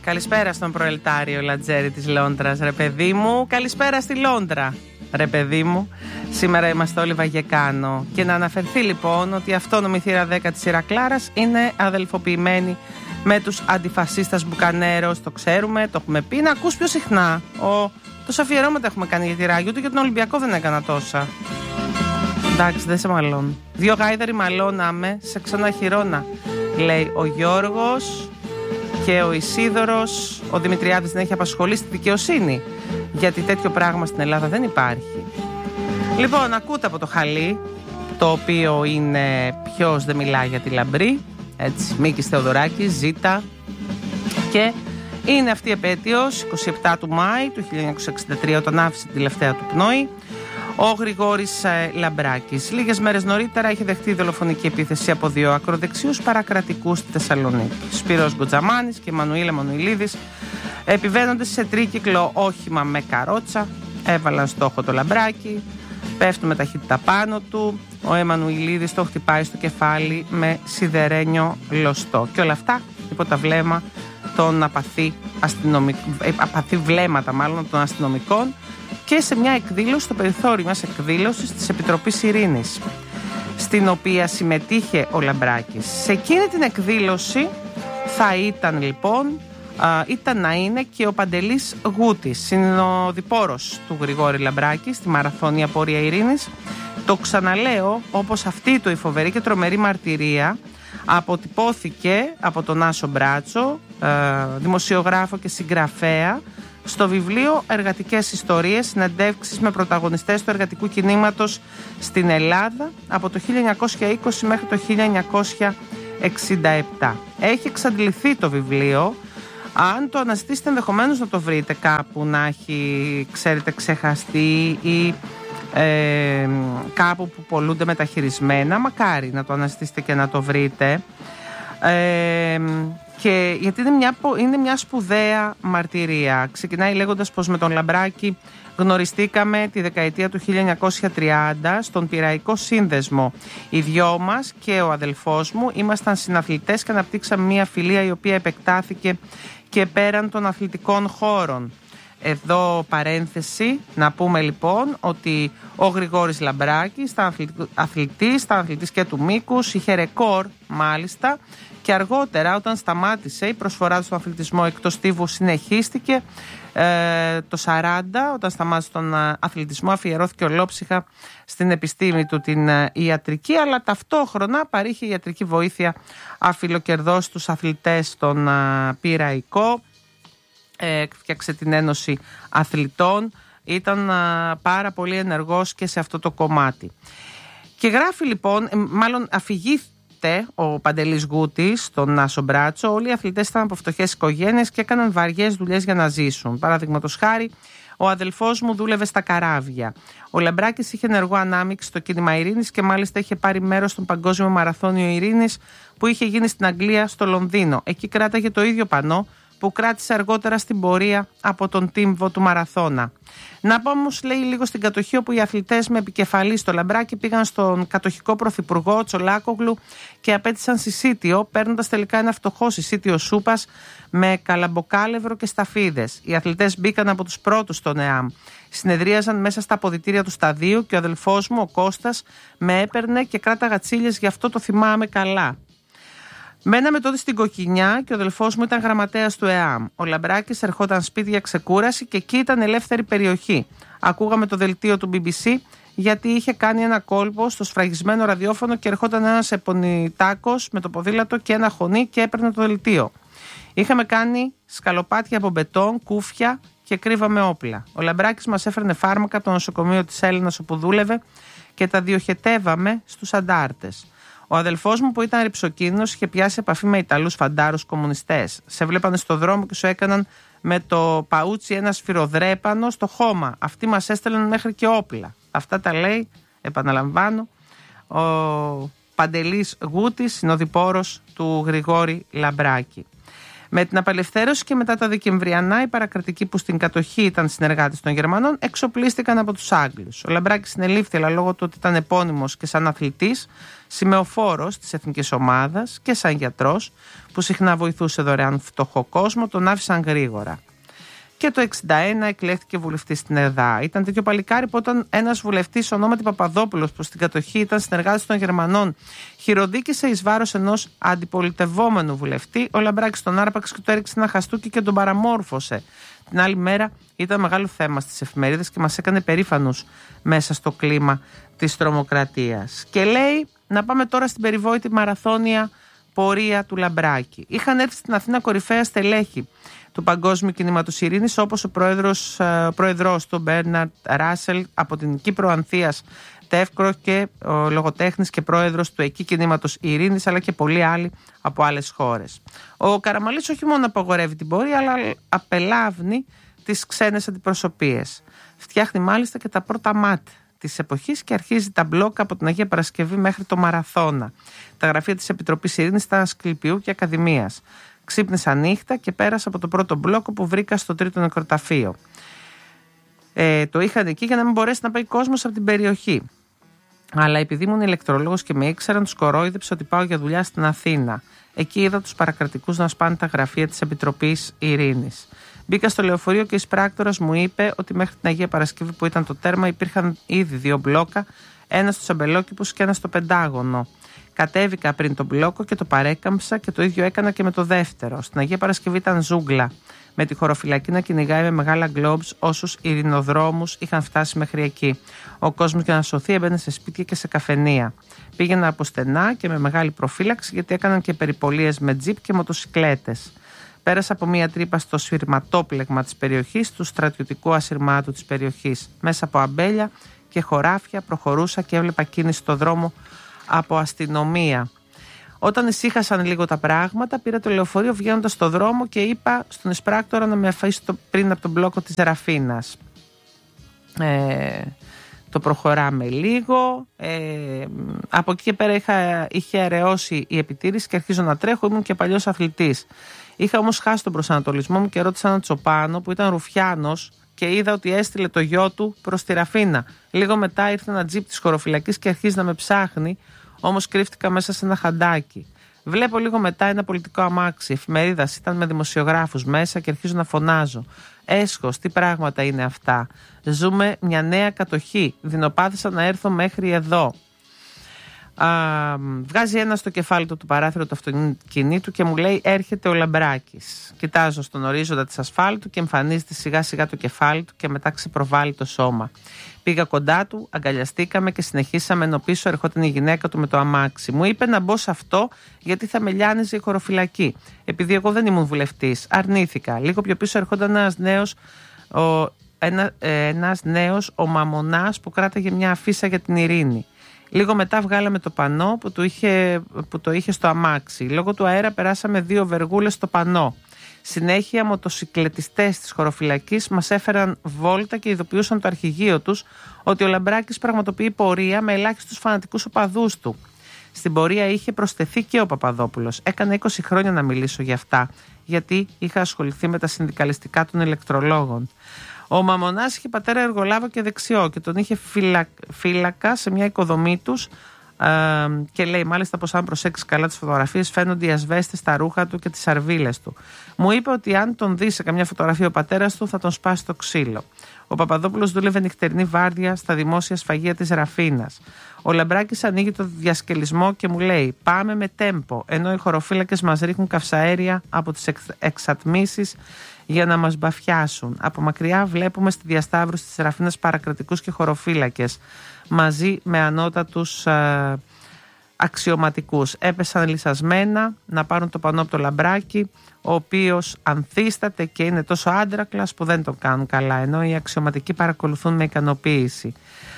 Καλησπέρα στον προελτάριο Λατζέρη της Λόντρας, ρε παιδί μου. Καλησπέρα στη Λόντρα, ρε παιδί μου. Σήμερα είμαστε όλοι Βαγεκάνο. Και να αναφερθεί λοιπόν ότι η αυτόνομη θύρα 10 της Ηρακλάρας είναι αδελφοποιημένη με τους αντιφασίστας Μπουκανέρος. Το ξέρουμε, το έχουμε πει. Να ακούς πιο συχνά. Τόσα αφιερώματα έχουμε κάνει για τη Ράγιο του, για τον Ολυμπιακό δεν έκανα τόσα. Εντάξει, δεν σε μαλώνω. 2 γάιδαροι μαλώναμε σε ξανά χειρόνα, λέει ο Γιώργος. Και ο Ισίδωρος, ο Δημητριάδης δεν έχει απασχολήσει τη δικαιοσύνη, γιατί τέτοιο πράγμα στην Ελλάδα δεν υπάρχει. Λοιπόν, ακούτε από το Χαλί, το οποίο είναι ποιος δεν μιλάει για τη Λαμπρή, έτσι, Μίκης Θεοδωράκης, Ζήτα, και είναι αυτή η επέτειος 27 του Μάη του 1963, όταν άφησε τη τελευταία του πνοή ο Γρηγόρης Λαμπράκης. Λίγες μέρες νωρίτερα είχε δεχτεί δολοφονική επίθεση από 2 ακροδεξιούς παρακρατικούς στη Θεσσαλονίκη. Σπύρος Γκοτζαμάνης και Μανουήλ Εμμανουηλίδης, επιβαίνοντας σε τρίκυκλο όχημα με καρότσα, έβαλαν στόχο το Λαμπράκη, πέφτουν με ταχύτητα πάνω του. Ο Εμμανουηλίδης το χτυπάει στο κεφάλι με σιδερένιο λωστό. Και όλα αυτά υπό τα βλέμμα των απαθή βλέμματα μάλλον των αστυνομικών, και σε μια εκδήλωση, στο περιθώριο μιας εκδήλωσης της Επιτροπής Ειρήνης, στην οποία συμμετείχε ο Λαμπράκης. Σε εκείνη την εκδήλωση θα ήταν λοιπόν, ήταν να είναι και ο Παντελής Γούτης, συνοδοιπόρος του Γρηγόρη Λαμπράκη στη μαραθώνια απορία Ειρήνης. Το ξαναλέω, όπως αυτή η φοβερή και τρομερή μαρτυρία αποτυπώθηκε από τον Άσο Μπράτσο, δημοσιογράφο και συγγραφέα, στο βιβλίο «Εργατικές ιστορίες, συνεντεύξεις με πρωταγωνιστές του εργατικού κινήματος στην Ελλάδα από το 1920 μέχρι το 1967». Έχει εξαντληθεί το βιβλίο. Αν το αναζητήσετε, ενδεχομένως να το βρείτε κάπου να έχει, ξέρετε, ξεχαστεί ή κάπου που πολλούνται μεταχειρισμένα. Μακάρι να το αναζητήσετε και να το βρείτε. Και γιατί είναι μια σπουδαία μαρτυρία. Ξεκινάει λέγοντας πως με τον Λαμπράκη γνωριστήκαμε τη δεκαετία του 1930 στον Πειραϊκό Σύνδεσμο. Οι δυο μας και ο αδελφός μου ήμασταν συναθλητές και αναπτύξαμε μια φιλία η οποία επεκτάθηκε και πέραν των αθλητικών χώρων. Εδώ παρένθεση να πούμε λοιπόν ότι ο Γρηγόρης Λαμπράκης ήταν αθλητής και του μήκους, είχε ρεκόρ μάλιστα, και αργότερα όταν σταμάτησε η προσφορά του στον αθλητισμό εκτός τύβου συνεχίστηκε. Το 40, όταν σταμάτησε τον αθλητισμό, αφιερώθηκε ολόψυχα στην επιστήμη του, την ιατρική, αλλά ταυτόχρονα παρήχε ιατρική βοήθεια αφιλοκερδώς στους αθλητές στον Πειραϊκό. Έφτιαξε την Ένωση Αθλητών, ήταν πάρα πολύ ενεργός και σε αυτό το κομμάτι. Και γράφει λοιπόν, μάλλον αφηγήθηκε ο Παντελής Γούτης στον Άσο Μπράτσο. Όλοι οι αθλητές ήταν από φτωχές οικογένειες και έκαναν βαριές δουλειές για να ζήσουν. Παραδείγματος χάρη, ο αδελφός μου δούλευε στα καράβια. Ο Λαμπράκης είχε ενεργό ανάμειξη στο κίνημα Ειρήνης και μάλιστα είχε πάρει μέρος στον Παγκόσμιο Μαραθώνιο Ειρήνης που είχε γίνει στην Αγγλία, στο Λονδίνο. Εκεί κράταγε το ίδιο πανό που κράτησε αργότερα στην πορεία από τον τύμβο του Μαραθώνα. Να πω όμως, λέει, λίγο στην κατοχή, όπου οι αθλητές με επικεφαλή στο Λαμπράκι πήγαν στον κατοχικό πρωθυπουργό Τσολάκογλου και απέτησαν συσίτιο, παίρνοντας τελικά ένα φτωχό συσίτιο σούπας με καλαμποκάλευρο και σταφίδες. Οι αθλητές μπήκαν από τους πρώτους στον ΕΑΜ. Συνεδρίαζαν μέσα στα αποδυτήρια του σταδίου και ο αδελφός μου, ο Κώστας, με έπαιρνε και κράταγα τσίλιες, γι' αυτό το θυμάμαι καλά. Μέναμε τότε στην Κοκκινιά και ο αδελφός μου ήταν γραμματέας του ΕΑΜ. Ο Λαμπράκης ερχόταν σπίτι για ξεκούραση και εκεί ήταν ελεύθερη περιοχή. Ακούγαμε το δελτίο του BBC γιατί είχε κάνει ένα κόλπο στο σφραγισμένο ραδιόφωνο και ερχόταν ένας επονιτάκος με το ποδήλατο και ένα χωνί και έπαιρνε το δελτίο. Είχαμε κάνει σκαλοπάτια από μπετόν, κούφια και κρύβαμε όπλα. Ο Λαμπράκης μας έφερνε φάρμακα από το νοσοκομείο της Έλληνας όπου δούλευε και τα διοχετεύαμε στους αντάρτες. Ο αδελφός μου, που ήταν ρυψοκίνδυνος, είχε πιάσει επαφή με Ιταλούς φαντάρους κομμουνιστές. Σε βλέπανε στο δρόμο και σου έκαναν με το παούτσι ένα σφυροδρέπανο στο χώμα. Αυτοί μας έστελναν μέχρι και όπλα. Αυτά τα λέει, επαναλαμβάνω, ο Παντελής Γούτης, συνοδοιπόρος του Γρηγόρη Λαμπράκη. Με την απελευθέρωση και μετά τα Δεκεμβριανά, οι παρακρατικοί που στην κατοχή ήταν συνεργάτες των Γερμανών εξοπλίστηκαν από τους Άγγλους. Ο Λαμπράκης συνελήφθη, αλλά λόγω του ότι ήταν επώνυμος και σαν αθλητής, σημεοφόρος της εθνικής ομάδας και σαν γιατρός, που συχνά βοηθούσε δωρεάν φτωχό κόσμο, τον άφησαν γρήγορα. Και το 1961 εκλέχθηκε βουλευτής στην ΕΔΑ. Ήταν τέτοιο παλικάρι που όταν ένας βουλευτής ονόματι Παπαδόπουλος, που στην κατοχή ήταν συνεργάτης των Γερμανών, χειροδίκησε εις βάρος ενός αντιπολιτευόμενου βουλευτή, ο Λαμπράκης τον άρπαξε και του έριξε ένα χαστούκι και τον παραμόρφωσε. Την άλλη μέρα ήταν μεγάλο θέμα στις εφημερίδες και μας έκανε περήφανους μέσα στο κλίμα της τρομοκρατίας. Και λέει να πάμε τώρα στην περιβόητη μαραθώνια πορεία του Λαμπράκη. Είχαν έρθει στην Αθήνα κορυφαία στελέχη του Παγκόσμιου Κινήματος Ειρήνης, όπως ο πρόεδρος του Μπέρναρτ Ράσελ από την Κύπρο Ανθίας Τεύκρο και ο λογοτέχνης και πρόεδρος του εκεί Κινήματος Ειρήνης, αλλά και πολλοί άλλοι από άλλες χώρες. Ο Καραμαλής όχι μόνο απαγορεύει την πορεία, αλλά απελάβνει τις ξένες αντιπροσωπείες. Φτιάχνει μάλιστα και τα πρώτα ΜΑΤ της εποχής και αρχίζει τα μπλόκα από την Αγία Παρασκευή μέχρι το Μαραθώνα. Τα γραφεία της Επιτροπής Ειρήνης ήταν Ασκληπιού και Ακαδημίας. Ξύπνησα νύχτα και πέρασα από το πρώτο μπλόκο που βρήκα στο τρίτο νεκροταφείο. Το είχαν εκεί για να μην μπορέσει να πάει κόσμος από την περιοχή. Αλλά επειδή ήμουν ηλεκτρολόγος και με ήξεραν, τους κορόιδεψε ότι πάω για δουλειά στην Αθήνα. Εκεί είδα τους παρακρατικούς να σπάνε τα γραφεία της Επιτροπής Ειρήνης. Μπήκα στο λεωφορείο και η εισπράκτορας μου είπε ότι μέχρι την Αγία Παρασκευή που ήταν το τέρμα υπήρχαν ήδη 2 μπλόκα, ένα στους Αμπελόκηπους και ένα στο Πεντάγωνο. Κατέβηκα πριν τον μπλόκο και το παρέκαμψα και το ίδιο έκανα και με το δεύτερο. Στην Αγία Παρασκευή ήταν ζούγκλα, με τη χωροφυλακή να κυνηγάει με μεγάλα γκλόμπς όσους ειρηνοδρόμους είχαν φτάσει μέχρι εκεί. Ο κόσμος για να σωθεί έμπαινε σε σπίτια και σε καφενεία. Πήγαινα από στενά και με μεγάλη προφύλαξη, γιατί έκαναν και περιπολίες με τζιπ και μοτοσικλέτες. Πέρασα από μία τρύπα στο σφυρματόπλεγμα της περιοχής, του στρατιωτικού ασυρμάτου της περιοχής. Μέσα από αμπέλια και χωράφια προχωρούσα και έβλεπα κίνηση στο δρόμο από αστυνομία. Όταν ησύχασαν λίγο τα πράγματα, πήρα το λεωφορείο βγαίνοντας στο δρόμο και είπα στον εισπράκτορα να με αφήσει πριν από τον μπλόκο της Ραφίνας. Το προχωράμε λίγο. Από εκεί και πέρα είχε αραιώσει η επιτήρηση και αρχίζω να τρέχω. Ήμουν και παλιός αθλητής. Είχα όμως χάσει τον προσανατολισμό μου και ρώτησα έναν Τσοπάνο που ήταν ρουφιάνος και είδα ότι έστειλε το γιο του προς τη Ραφίνα. Λίγο μετά ήρθε ένα τζιπ της χωροφυλακής και αρχίζει να με ψάχνει, όμως κρύφτηκα μέσα σε ένα χαντάκι. Βλέπω λίγο μετά ένα πολιτικό αμάξι. Εφημερίδας ήταν με δημοσιογράφους μέσα και αρχίζω να φωνάζω. Έσχος, τι πράγματα είναι αυτά. Ζούμε μια νέα κατοχή. Δεινοπάθησα να έρθω μέχρι εδώ. Βγάζει ένα στο κεφάλι του παράθυρο του αυτοκινήτου και μου λέει: έρχεται ο Λαμπράκης. Κοιτάζω στον ορίζοντα της ασφάλτου και εμφανίζεται σιγά σιγά το κεφάλι του και μετά ξεπροβάλλει το σώμα. Πήγα κοντά του, αγκαλιαστήκαμε και συνεχίσαμε, ενώ πίσω ερχόταν η γυναίκα του με το αμάξι. Μου είπε να μπω σε αυτό γιατί θα με λιάνιζε η χωροφυλακή. Επειδή εγώ δεν ήμουν βουλευτής, αρνήθηκα. Λίγο πιο πίσω ερχόταν ένας νέος, ο Μαμονάς, που κράταγε μια αφίσα για την ειρήνη. Λίγο μετά βγάλαμε το πανό που το είχε στο αμάξι. Λόγω του αέρα περάσαμε 2 βεργούλες στο πανό. Συνέχεια μοτοσικλετιστές της χωροφυλακής μας έφεραν βόλτα και ειδοποιούσαν το αρχηγείο τους ότι ο Λαμπράκης πραγματοποιεί πορεία με ελάχιστους φανατικούς οπαδούς του. Στην πορεία είχε προσθεθεί και ο Παπαδόπουλος. Έκανα 20 χρόνια να μιλήσω για αυτά, γιατί είχα ασχοληθεί με τα συνδικαλιστικά των ηλεκτρολόγων. Ο Μαμονάς είχε πατέρα εργολάβο και δεξιό και τον είχε φύλακα σε μια οικοδομή τους και λέει μάλιστα πως αν προσέξει καλά τις φωτογραφίες φαίνονται οι ασβέστες στα ρούχα του και τις σαρβίλες του. Μου είπε ότι αν τον δει σε καμιά φωτογραφία ο πατέρας του θα τον σπάσει το ξύλο. Ο Παπαδόπουλος δούλευε νυχτερινή βάρδια στα δημόσια σφαγεία της Ραφίνας. Ο Λαμπράκης ανοίγει το διασκελισμό και μου λέει: πάμε με τέμπο, ενώ οι χωροφύλακες μας ρίχνουν καυσαέρια από τις εξατμίσεις για να μας μπαφιάσουν. Από μακριά βλέπουμε στη διασταύρωση της Ραφίνας παρακρατικούς και χωροφύλακες μαζί με ανώτατους αξιωματικούς. Έπεσαν λυσασμένα να πάρουν το πανό από το Λαμπράκι, ο οποίος ανθίσταται και είναι τόσο άντρακλας που δεν τον κάνουν καλά, ενώ οι αξιωματικοί παρακολουθούν με ικανοποίηση.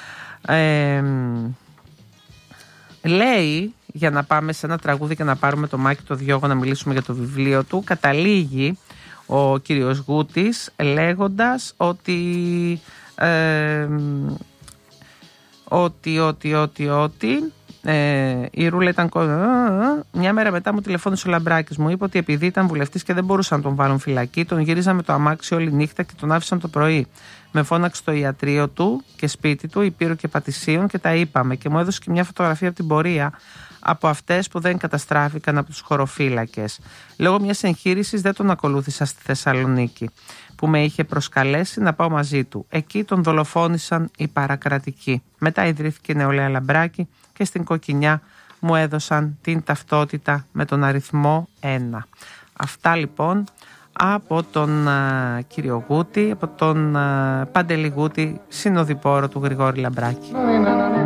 Λέει, για να πάμε σε ένα τραγούδι και να πάρουμε το Μάκη το Διώγο να μιλήσουμε για το βιβλίο του, καταλήγει ο κύριος Γούτης λέγοντας ότι Η Ρούλα ήταν μια μέρα μετά μου τηλεφώνησε ο Λαμπράκης. Μου είπε ότι επειδή ήταν βουλευτής και δεν μπορούσαν να τον βάλουν φυλακή, τον γύριζαν με το αμάξι όλη νύχτα και τον άφησαν το πρωί. Με φώναξε στο ιατρείο του και σπίτι του, Υπήρου και Πατησίων, και τα είπαμε. Και μου έδωσε και μια φωτογραφία από την πορεία, από αυτές που δεν καταστράφηκαν από τους χωροφύλακες. Λόγω μιας εγχείρησης δεν τον ακολούθησα στη Θεσσαλονίκη, που με είχε προσκαλέσει να πάω μαζί του. Εκεί τον δολοφόνησαν οι παρακρατικοί. Μετά ιδρύθηκε η Νεολαία Λαμπράκη και στην Κοκκινιά μου έδωσαν την ταυτότητα με τον αριθμό 1. Αυτά λοιπόν από τον κύριο Γούτη, από τον Παντελή Γούτη, συνοδοιπόρο του Γρηγόρη Λαμπράκη.